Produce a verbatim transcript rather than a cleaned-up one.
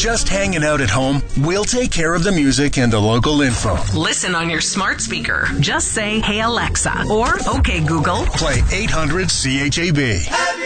Just hanging out at home? We'll take care of the music and the local info. Listen on your smart speaker. Just say, "Hey Alexa," or "Okay Google." Play eight hundred C H A B.